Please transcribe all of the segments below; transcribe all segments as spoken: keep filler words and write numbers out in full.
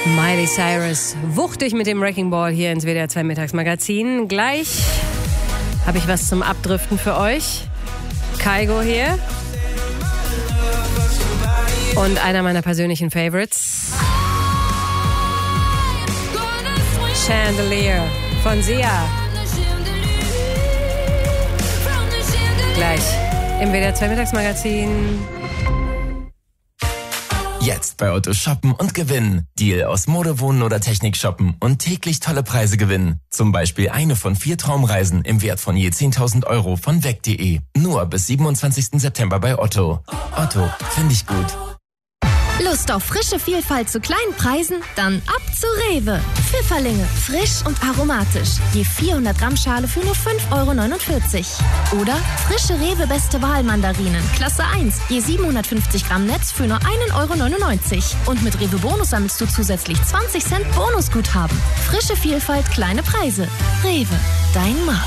Miley Cyrus, wuchtig mit dem Wrecking Ball hier ins W D R zwei Mittagsmagazin. Gleich habe ich was zum Abdriften für euch. Kygo hier. Und einer meiner persönlichen Favorites. Chandelier von Sia. Gleich im W D R zwei Mittagsmagazin. Jetzt bei Otto shoppen und gewinnen. Deal aus Mode, Wohnen oder Technik shoppen und täglich tolle Preise gewinnen. Zum Beispiel eine von vier Traumreisen im Wert von je zehntausend Euro von weg punkt de. Nur bis siebenundzwanzigsten September bei Otto. Otto, finde ich gut. Lust auf frische Vielfalt zu kleinen Preisen? Dann ab zu Rewe. Pfifferlinge, frisch und aromatisch. Je vierhundert Gramm Schale für nur fünf Euro neunundvierzig. Oder frische Rewe Beste Wahl Mandarinen, Klasse eins. Je siebenhundertfünfzig Gramm Netz für nur ein Euro neunundneunzig. Und mit Rewe Bonus sammelst du zusätzlich zwanzig Cent Bonusguthaben. Frische Vielfalt, kleine Preise. Rewe, dein Markt.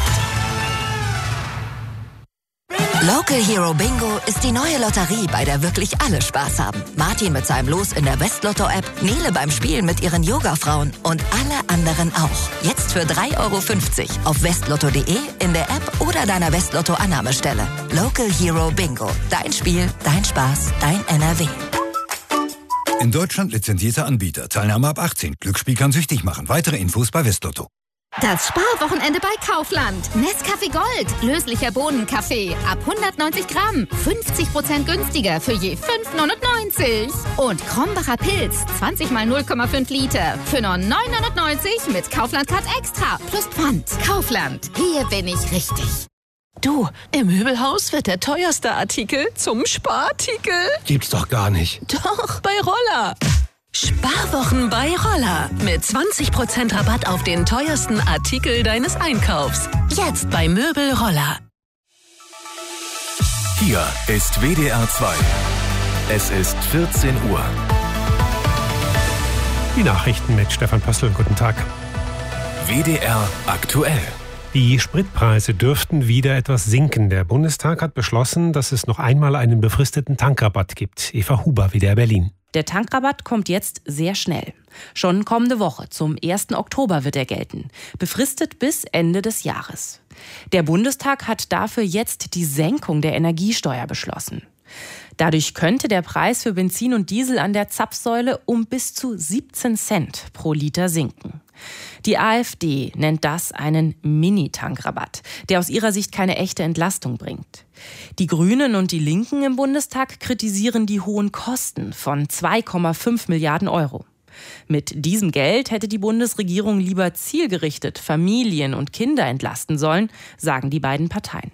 Local Hero Bingo ist die neue Lotterie, bei der wirklich alle Spaß haben. Martin mit seinem Los in der Westlotto-App, Nele beim Spielen mit ihren Yoga-Frauen und alle anderen auch. Jetzt für drei Euro fünfzig auf westlotto punkt de, in der App oder deiner Westlotto-Annahmestelle. Local Hero Bingo. Dein Spiel, dein Spaß, dein N R W. In Deutschland lizenzierter Anbieter. Teilnahme ab achtzehn. Glücksspiel kann süchtig machen. Weitere Infos bei Westlotto. Das Sparwochenende bei Kaufland. Nescafé Gold. Löslicher Bohnenkaffee. Ab hundertneunzig Gramm. fünfzig Prozent günstiger für je fünf neunundneunzig. Und Krombacher Pilz. zwanzig mal null Komma fünf Liter. Für nur neun neunundneunzig mit Kaufland Card Extra. Plus Pfand. Kaufland. Hier bin ich richtig. Du, im Möbelhaus wird der teuerste Artikel zum Sparartikel. Gibt's doch gar nicht. Doch, bei Roller. Sparwochen bei Roller. Mit zwanzig Prozent Rabatt auf den teuersten Artikel deines Einkaufs. Jetzt bei Möbel Roller. Hier ist W D R zwei. Es ist vierzehn Uhr. Die Nachrichten mit Stefan Pössl. Guten Tag. W D R aktuell. Die Spritpreise dürften wieder etwas sinken. Der Bundestag hat beschlossen, dass es noch einmal einen befristeten Tankrabatt gibt. Eva Huber, W D R Berlin. Der Tankrabatt kommt jetzt sehr schnell. Schon kommende Woche, zum ersten Oktober, wird er gelten. Befristet bis Ende des Jahres. Der Bundestag hat dafür jetzt die Senkung der Energiesteuer beschlossen. Dadurch könnte der Preis für Benzin und Diesel an der Zapfsäule um bis zu siebzehn Cent pro Liter sinken. Die AfD nennt das einen Mini-Tankrabatt, der aus ihrer Sicht keine echte Entlastung bringt. Die Grünen und die Linken im Bundestag kritisieren die hohen Kosten von zwei Komma fünf Milliarden Euro. Mit diesem Geld hätte die Bundesregierung lieber zielgerichtet Familien und Kinder entlasten sollen, sagen die beiden Parteien.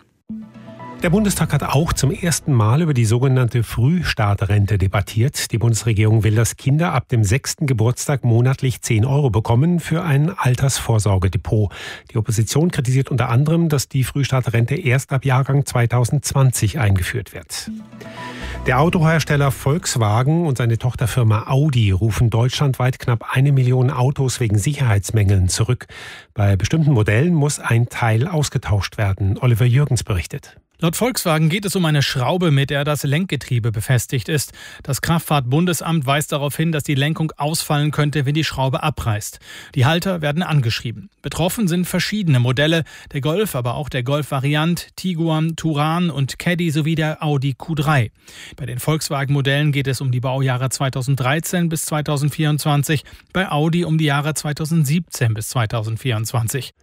Der Bundestag hat auch zum ersten Mal über die sogenannte Frühstartrente debattiert. Die Bundesregierung will, dass Kinder ab dem sechsten Geburtstag monatlich zehn Euro bekommen für ein Altersvorsorgedepot. Die Opposition kritisiert unter anderem, dass die Frühstartrente erst ab Jahrgang zweitausendzwanzig eingeführt wird. Der Autohersteller Volkswagen und seine Tochterfirma Audi rufen deutschlandweit knapp eine Million Autos wegen Sicherheitsmängeln zurück. Bei bestimmten Modellen muss ein Teil ausgetauscht werden. Oliver Jürgens berichtet. Laut Volkswagen geht es um eine Schraube, mit der das Lenkgetriebe befestigt ist. Das Kraftfahrtbundesamt weist darauf hin, dass die Lenkung ausfallen könnte, wenn die Schraube abreißt. Die Halter werden angeschrieben. Betroffen sind verschiedene Modelle, der Golf, aber auch der Golf Variant, Tiguan, Touran und Caddy sowie der Audi Q drei. Bei den Volkswagen-Modellen geht es um die Baujahre zweitausenddreizehn bis zweitausendvierundzwanzig, bei Audi um die Jahre zweitausendsiebzehn bis zweitausendvierundzwanzig.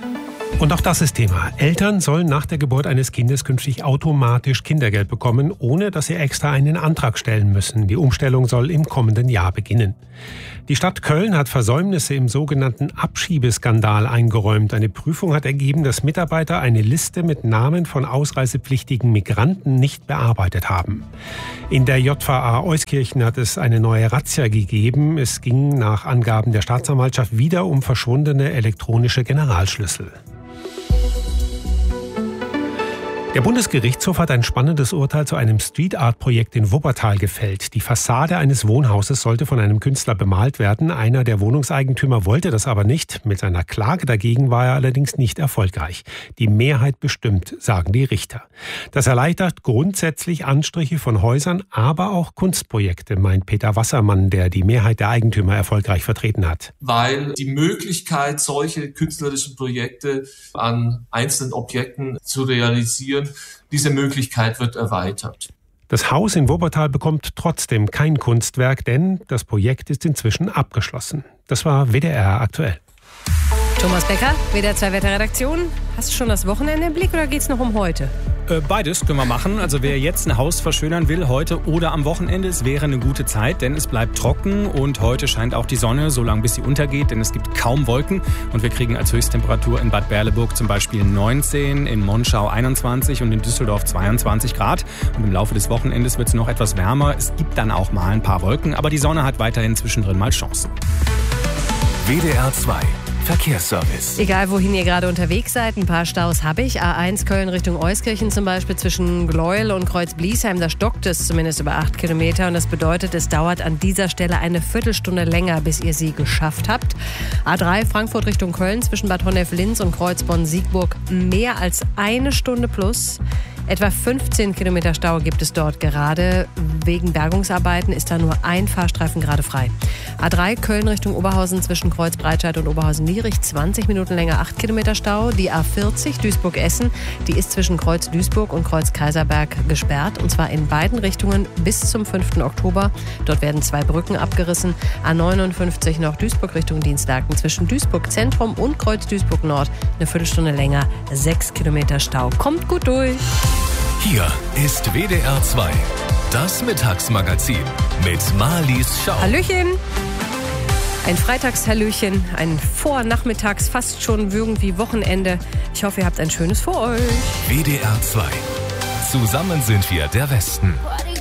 Und auch das ist Thema. Eltern sollen nach der Geburt eines Kindes künftig automatisch Kindergeld bekommen, ohne dass sie extra einen Antrag stellen müssen. Die Umstellung soll im kommenden Jahr beginnen. Die Stadt Köln hat Versäumnisse im sogenannten Abschiebeskandal eingeräumt. Eine Prüfung hat ergeben, dass Mitarbeiter eine Liste mit Namen von ausreisepflichtigen Migranten nicht bearbeitet haben. In der J V A Euskirchen hat es eine neue Razzia gegeben. Es ging nach Angaben der Staatsanwaltschaft wieder um verschwundene elektronische Generalschlüssel. Der Bundesgerichtshof hat ein spannendes Urteil zu einem Street-Art-Projekt in Wuppertal gefällt. Die Fassade eines Wohnhauses sollte von einem Künstler bemalt werden. Einer der Wohnungseigentümer wollte das aber nicht. Mit seiner Klage dagegen war er allerdings nicht erfolgreich. Die Mehrheit bestimmt, sagen die Richter. Das erleichtert grundsätzlich Anstriche von Häusern, aber auch Kunstprojekte, meint Peter Wassermann, der die Mehrheit der Eigentümer erfolgreich vertreten hat. Weil die Möglichkeit, solche künstlerischen Projekte an einzelnen Objekten zu realisieren, diese Möglichkeit wird erweitert. Das Haus in Wuppertal bekommt trotzdem kein Kunstwerk, denn das Projekt ist inzwischen abgeschlossen. Das war W D R aktuell. Thomas Becker, W D R zwei Wetterredaktion. Hast du schon das Wochenende im Blick oder geht's noch um heute? Äh, beides können wir machen. Also wer jetzt ein Haus verschönern will, heute oder am Wochenende, es wäre eine gute Zeit, denn es bleibt trocken und heute scheint auch die Sonne, so lange bis sie untergeht, denn es gibt kaum Wolken und wir kriegen als Höchsttemperatur in Bad Berleburg zum Beispiel neunzehn, in Monschau einundzwanzig und in Düsseldorf zweiundzwanzig Grad. Und im Laufe des Wochenendes wird es noch etwas wärmer. Es gibt dann auch mal ein paar Wolken, aber die Sonne hat weiterhin zwischendrin mal Chancen. W D R zwei Verkehrsservice. Egal, wohin ihr gerade unterwegs seid, ein paar Staus habe ich. A eins Köln Richtung Euskirchen zum Beispiel zwischen Gleuel und Kreuz-Bliesheim. Da stockt es zumindest über acht Kilometer. Und das bedeutet, es dauert an dieser Stelle eine Viertelstunde länger, bis ihr sie geschafft habt. A drei Frankfurt Richtung Köln zwischen Bad Honnef-Linz und Kreuzbonn-Siegburg mehr als eine Stunde plus. Etwa fünfzehn Kilometer Stau gibt es dort gerade. Wegen Bergungsarbeiten ist da nur ein Fahrstreifen gerade frei. A drei Köln Richtung Oberhausen zwischen Kreuz-Breitscheid und Oberhausen-Lierich zwanzig Minuten länger, acht Kilometer Stau. Die A vierzig Duisburg-Essen, die ist zwischen Kreuz-Duisburg und Kreuz-Kaiserberg gesperrt. Und zwar in beiden Richtungen bis zum fünften Oktober. Dort werden zwei Brücken abgerissen. A neunundfünfzig noch Duisburg Richtung Dienstlaken zwischen Duisburg Zentrum und Kreuz-Duisburg Nord. Eine Viertelstunde länger, sechs Kilometer Stau. Kommt gut durch. Hier ist W D R zwei, das Mittagsmagazin mit Marlies Schau. Hallöchen. Ein Freitagshallöchen, ein Vornachmittags, fast schon irgendwie Wochenende. Ich hoffe, ihr habt ein schönes vor euch. W D R zwei. Zusammen sind wir der Westen.